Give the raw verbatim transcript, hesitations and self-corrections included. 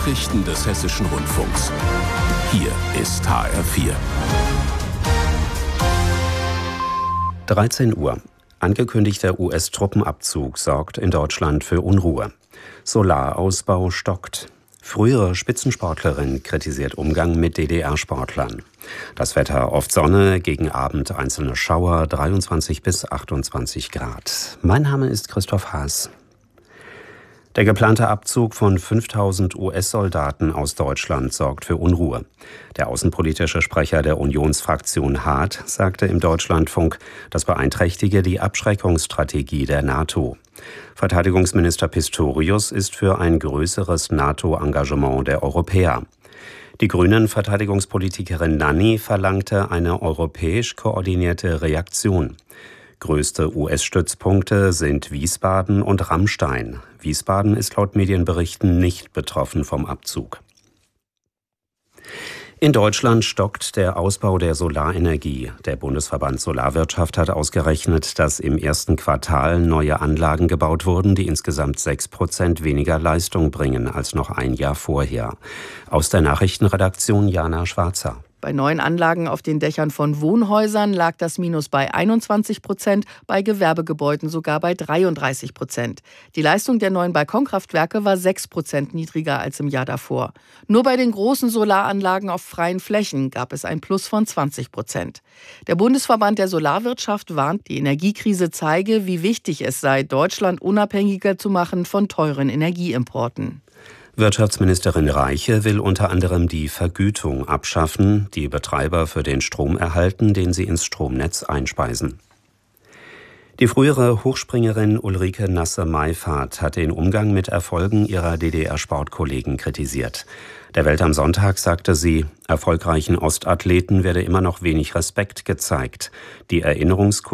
Nachrichten des Hessischen Rundfunks. Hier ist H R vier. dreizehn Uhr. Angekündigter U S-Truppenabzug sorgt in Deutschland für Unruhe. Solarausbau stockt. Frühere Spitzensportlerin kritisiert Umgang mit D D R-Sportlern. Das Wetter oft Sonne, gegen Abend einzelne Schauer, dreiundzwanzig bis achtundzwanzig Grad. Mein Name ist Christoph Haas. Der geplante Abzug von fünftausend U S-Soldaten aus Deutschland sorgt für Unruhe. Der außenpolitische Sprecher der Unionsfraktion Hart sagte im Deutschlandfunk, das beeinträchtige die Abschreckungsstrategie der NATO. Verteidigungsminister Pistorius ist für ein größeres NATO-Engagement der Europäer. Die Grünen-Verteidigungspolitikerin Nanni verlangte eine europäisch koordinierte Reaktion. Größte U S-Stützpunkte sind Wiesbaden und Ramstein. Wiesbaden ist laut Medienberichten nicht betroffen vom Abzug. In Deutschland stockt der Ausbau der Solarenergie. Der Bundesverband Solarwirtschaft hat ausgerechnet, dass im ersten Quartal neue Anlagen gebaut wurden, die insgesamt sechs Prozent weniger Leistung bringen als noch ein Jahr vorher. Aus der Nachrichtenredaktion Jana Schwarzer. Bei neuen Anlagen auf den Dächern von Wohnhäusern lag das Minus bei einundzwanzig Prozent, bei Gewerbegebäuden sogar bei dreiunddreißig Prozent. Die Leistung der neuen Balkonkraftwerke war sechs Prozent niedriger als im Jahr davor. Nur bei den großen Solaranlagen auf freien Flächen gab es ein Plus von zwanzig Prozent. Der Bundesverband der Solarwirtschaft warnt, die Energiekrise zeige, wie wichtig es sei, Deutschland unabhängiger zu machen von teuren Energieimporten. Wirtschaftsministerin Reiche will unter anderem die Vergütung abschaffen, die Betreiber für den Strom erhalten, den sie ins Stromnetz einspeisen. Die frühere Hochspringerin Ulrike Nasse-Meifert hat den Umgang mit Erfolgen ihrer D D R-Sportkollegen kritisiert. Der Welt am Sonntag sagte sie, erfolgreichen Ostathleten werde immer noch wenig Respekt gezeigt. Die Erinnerungskultur